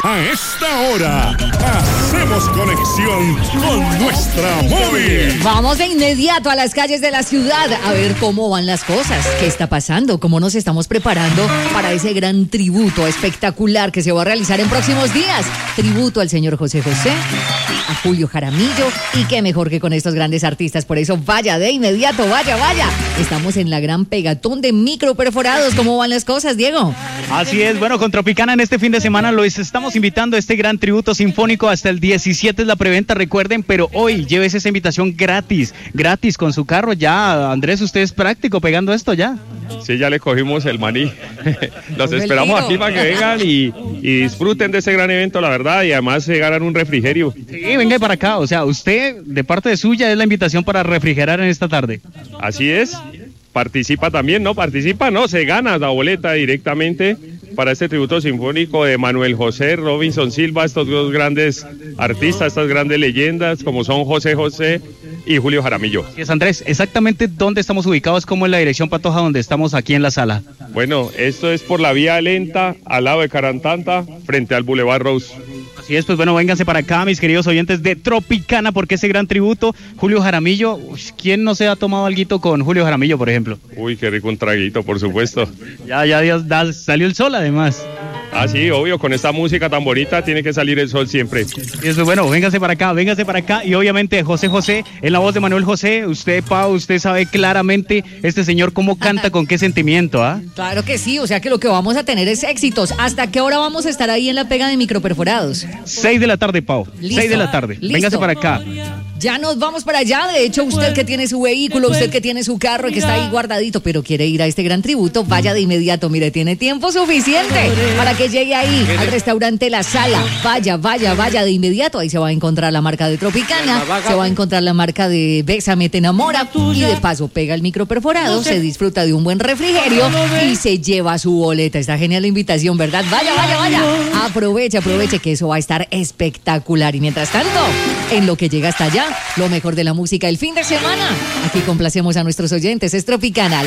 A esta hora, hacemos conexión con nuestra móvil. Vamos de inmediato a las calles de la ciudad a ver cómo van las cosas, qué está pasando, cómo nos estamos preparando para ese gran tributo espectacular que se va a realizar en próximos días. Tributo al señor José José, a Julio Jaramillo, y qué mejor que con estos grandes artistas. Por eso vaya de inmediato, vaya. Estamos en la gran pegatón de microperforados. ¿Cómo van las cosas, Diego? Así es, bueno, con Tropicana en este fin de semana los estamos invitando a este gran tributo sinfónico. Hasta el 17 es la preventa, recuerden, pero hoy llévese esa invitación gratis con su carro. Ya, Andrés, usted es práctico pegando esto ya. Sí, ya le cogimos el maní. Los esperamos aquí para que vengan y disfruten de ese gran evento, la verdad, y además se ganan un refrigerio. Sí, venga para acá, o sea, usted, de parte de suya, es la invitación para refrigerar en esta tarde. Así es. Participa también, ¿no? Se gana la boleta directamente para este tributo sinfónico de Manuel José, Robinson Silva, estos dos grandes artistas, estas grandes leyendas como son José José y Julio Jaramillo. Sí, es Andrés, exactamente dónde estamos ubicados, cómo es la dirección, Patoja, donde estamos aquí en la sala. Bueno, esto es por la vía lenta, al lado de Carantanta, frente al Boulevard Rose. Así es, pues bueno, vénganse para acá, mis queridos oyentes de Tropicana, porque ese gran tributo, Julio Jaramillo, ¿quién no se ha tomado alguito con Julio Jaramillo, por ejemplo? Uy, qué rico un traguito, por supuesto. Ya, salió el sol además. Ah, sí, obvio, con esta música tan bonita tiene que salir el sol siempre. Y eso, bueno, véngase para acá, y obviamente José José, en la voz de Manuel José, usted, Pau, usted sabe claramente este señor cómo canta, con qué sentimiento, ¿ah? Claro que sí, o sea que lo que vamos a tener es éxitos. ¿Hasta qué hora vamos a estar ahí en la pega de microperforados? 6 de la tarde, Pau. Listo. 6 de la tarde. Listo. Véngase para acá. Ya nos vamos para allá. De hecho, usted que tiene su vehículo, usted que tiene su carro y que está ahí guardadito, pero quiere ir a este gran tributo, vaya de inmediato. Mire, tiene tiempo suficiente para que llegue ahí al restaurante La Sala. Vaya de inmediato. Ahí se va a encontrar la marca de Tropicana, se va a encontrar la marca de Bésame, te enamora, y de paso pega el microperforado, se disfruta de un buen refrigerio y se lleva su boleta. Está genial la invitación, ¿verdad? Vaya. Aproveche que eso va a estar espectacular. Y mientras tanto, en lo que llega hasta allá, lo mejor de la música el fin de semana. Aquí complacemos a nuestros oyentes. Es Tropicana.